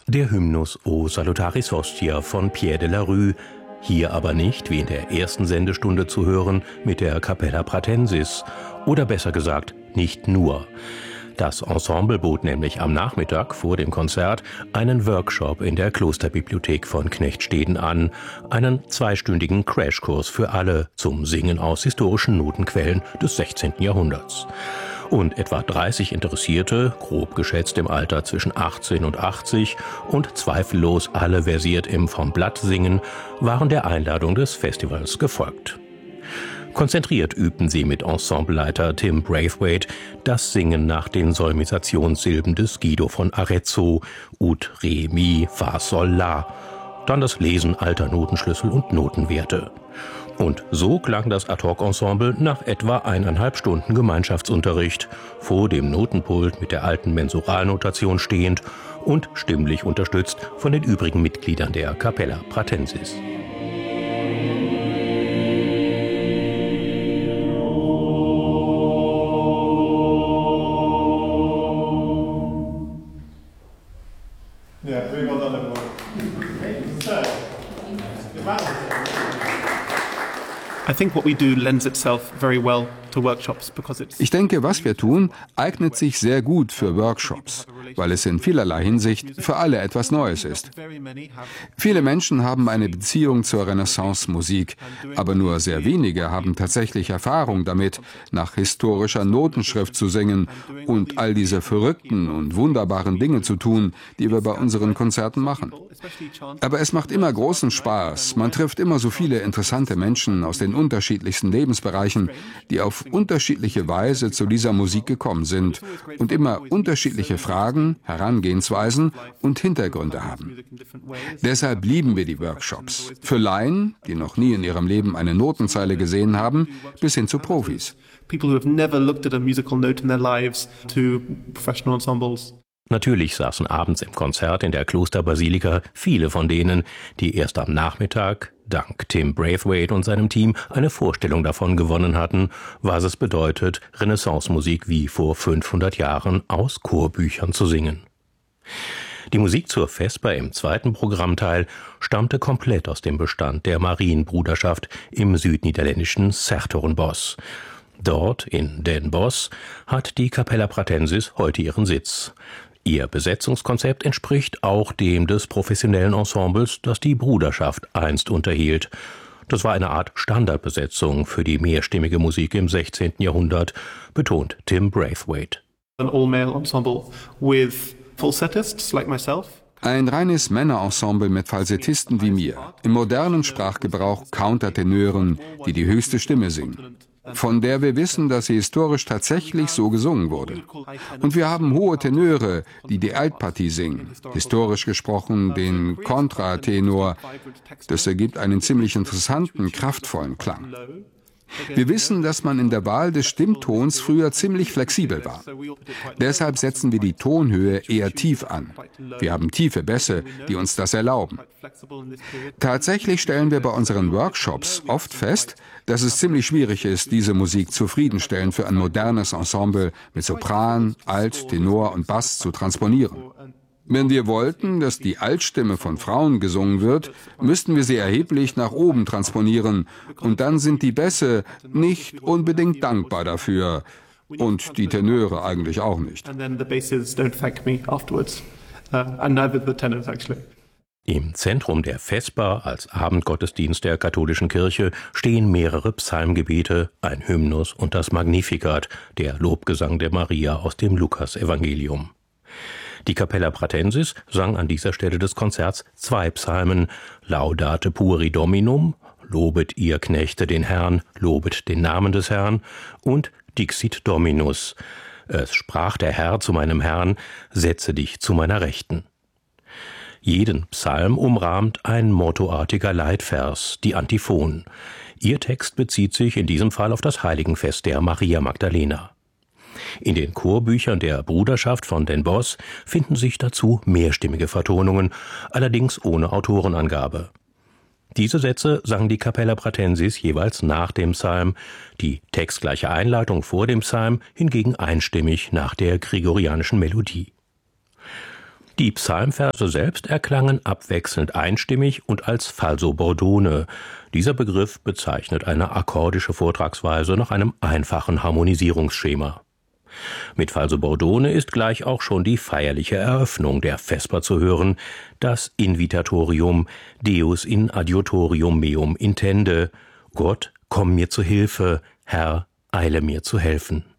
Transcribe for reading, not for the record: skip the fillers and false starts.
Der Hymnus O Salutaris Hostia von Pierre de la Rue, hier aber nicht, wie in der ersten Sendestunde zu hören, mit der Capella Pratensis, oder besser gesagt, nicht nur. Das Ensemble bot nämlich am Nachmittag vor dem Konzert einen Workshop in der Klosterbibliothek von Knechtsteden an, einen 2-stündigen Crashkurs für alle zum Singen aus historischen Notenquellen des 16. Jahrhunderts. Und etwa 30 Interessierte, grob geschätzt im Alter zwischen 18 und 80 und zweifellos alle versiert im Vom Blatt singen, waren der Einladung des Festivals gefolgt. Konzentriert übten sie mit Ensembleleiter Tim Braithwaite das Singen nach den Solmisationssilben des Guido von Arezzo, Ut, Re, Mi, Fa, Sol, La, dann das Lesen alter Notenschlüssel und Notenwerte. Und so klang das Ad-Hoc-Ensemble nach etwa 1,5 Stunden Gemeinschaftsunterricht, vor dem Notenpult mit der alten Mensuralnotation stehend und stimmlich unterstützt von den übrigen Mitgliedern der Capella Pratensis. Ich denke, was wir tun, eignet sich sehr gut für Workshops, weil es in vielerlei Hinsicht für alle etwas Neues ist. Viele Menschen haben eine Beziehung zur Renaissance-Musik, aber nur sehr wenige haben tatsächlich Erfahrung damit, nach historischer Notenschrift zu singen und all diese verrückten und wunderbaren Dinge zu tun, die wir bei unseren Konzerten machen. Aber es macht immer großen Spaß, man trifft immer so viele interessante Menschen aus den unterschiedlichsten Lebensbereichen, die auf unterschiedliche Weise zu dieser Musik gekommen sind und immer unterschiedliche Fragen, Herangehensweisen und Hintergründe haben. Deshalb lieben wir die Workshops. Für Laien, die noch nie in ihrem Leben eine Notenzeile gesehen haben, bis hin zu Profis. Natürlich saßen abends im Konzert in der Klosterbasilika viele von denen, die erst am Nachmittag, dank Tim Braithwaite und seinem Team, eine Vorstellung davon gewonnen hatten, was es bedeutet, Renaissance-Musik wie vor 500 Jahren aus Chorbüchern zu singen. Die Musik zur Vesper im zweiten Programmteil stammte komplett aus dem Bestand der Marienbruderschaft im südniederländischen 's-Hertogenbosch. Dort, in Den Bosch, hat die Capella Pratensis heute ihren Sitz. Ihr Besetzungskonzept entspricht auch dem des professionellen Ensembles, das die Bruderschaft einst unterhielt. Das war eine Art Standardbesetzung für die mehrstimmige Musik im 16. Jahrhundert, betont Tim Braithwaite. Ein reines Männerensemble mit Falsettisten wie mir, im modernen Sprachgebrauch Countertenören, die die höchste Stimme singen, von der wir wissen, dass sie historisch tatsächlich so gesungen wurde. Und wir haben hohe Tenöre, die die Altpartie singen, historisch gesprochen den Kontratenor. Das ergibt einen ziemlich interessanten, kraftvollen Klang. Wir wissen, dass man in der Wahl des Stimmtons früher ziemlich flexibel war. Deshalb setzen wir die Tonhöhe eher tief an. Wir haben tiefe Bässe, die uns das erlauben. Tatsächlich stellen wir bei unseren Workshops oft fest, dass es ziemlich schwierig ist, diese Musik zufriedenstellend für ein modernes Ensemble mit Sopran, Alt, Tenor und Bass zu transponieren. Wenn wir wollten, dass die Altstimme von Frauen gesungen wird, müssten wir sie erheblich nach oben transponieren. Und dann sind die Bässe nicht unbedingt dankbar dafür. Und die Tenöre eigentlich auch nicht. Im Zentrum der Vesper als Abendgottesdienst der katholischen Kirche stehen mehrere Psalmgebete, ein Hymnus und das Magnificat, der Lobgesang der Maria aus dem Lukasevangelium. Die Capella Pratensis sang an dieser Stelle des Konzerts 2 Psalmen, Laudate Pueri Dominum, Lobet ihr Knechte den Herrn, lobet den Namen des Herrn, und Dixit Dominus, es sprach der Herr zu meinem Herrn, setze dich zu meiner Rechten. Jeden Psalm umrahmt ein mottoartiger Leitvers, die Antiphon. Ihr Text bezieht sich in diesem Fall auf das Heiligenfest der Maria Magdalena. In den Chorbüchern der Bruderschaft von Den Bosch finden sich dazu mehrstimmige Vertonungen, allerdings ohne Autorenangabe. Diese Sätze sang die Capella Pratensis jeweils nach dem Psalm, die textgleiche Einleitung vor dem Psalm hingegen einstimmig nach der gregorianischen Melodie. Die Psalmverse selbst erklangen abwechselnd einstimmig und als falso bordone. Dieser Begriff bezeichnet eine akkordische Vortragsweise nach einem einfachen Harmonisierungsschema. Mit falso bordone ist gleich auch schon die feierliche Eröffnung der Vesper zu hören, das Invitatorium Deus in adiutorium meum intende. Gott, komm mir zu Hilfe, Herr, eile mir zu helfen.